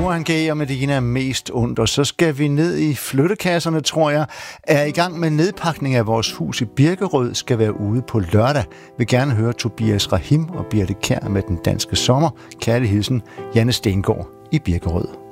Johan G. og Medina mest ondt, og så skal vi ned i flyttekasserne, tror jeg. Er i gang med nedpakning af vores hus i Birkerød, skal være ude på lørdag. Vil gerne høre Tobias Rahim og Birte Kjær med Den Danske Sommer. Kærlig hilsen, Janne Stengård i Birkerød.